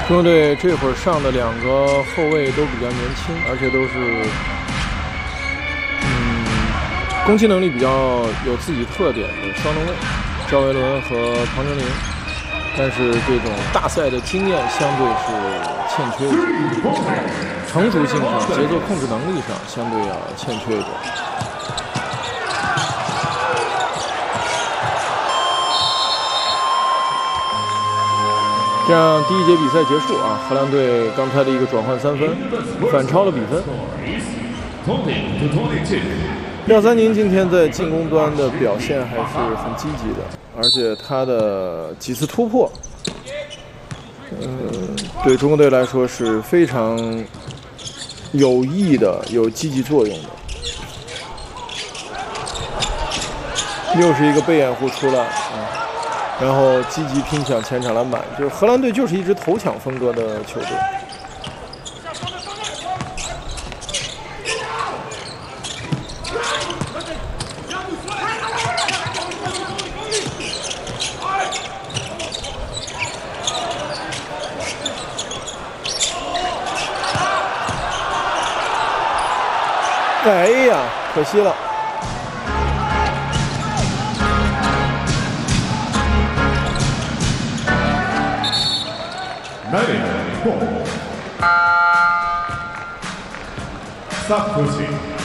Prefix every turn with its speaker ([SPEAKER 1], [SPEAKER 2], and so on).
[SPEAKER 1] 中国队这会儿上的两个后卫都比较年轻，而且都是攻击能力比较有自己特点的双能卫，赵维伦和庞真林。但是这种大赛的经验相对是欠缺一些，成熟性上、节奏控制能力上相对要欠缺一点。这样，第一节比赛结束啊，荷兰队刚才的一个转换3分，反超了比分。廖三宁今天在进攻端的表现还是很积极的，而且他的几次突破，对中国队来说是非常有益的、有积极作用的。又是一个被掩护出来啊，然后积极拼抢前场篮板，就是荷兰队就是一支头抢风格的球队。哎呀，可惜了。
[SPEAKER 2] Stop pushing.